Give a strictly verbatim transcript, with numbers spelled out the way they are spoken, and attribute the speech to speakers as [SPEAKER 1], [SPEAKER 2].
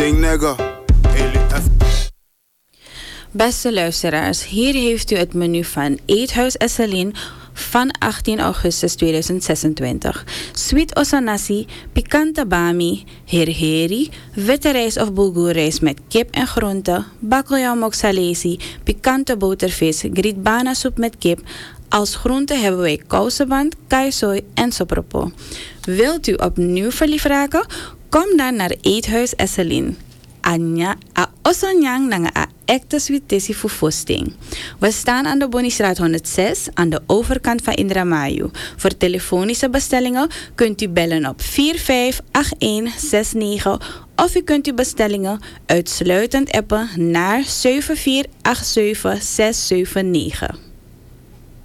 [SPEAKER 1] ting nigga.
[SPEAKER 2] Beste luisteraars, hier heeft u het menu van Eethuis Esselien van achttien augustus tweeduizend zesentwintig. Sweet osanasi, pikante bami, herheri, witte rijst of bulgoerrijst met kip en groenten, bakkeljaw moksalesi, pikante botervis, grietbana soep met kip. Als groente hebben wij kouseband, kaisoi en sopropo. Wilt u opnieuw verliefd raken? Kom dan naar Eethuis Esselien. Anya, a osanyang nanga a ekte sweetessi fufosting. We staan aan de Bonistraat honderdzes aan de overkant van Indramayu. Voor telefonische bestellingen kunt u bellen op vier vijf acht een zes negen of u kunt uw bestellingen uitsluitend appen naar zeven vier acht zeven zes zeven negen.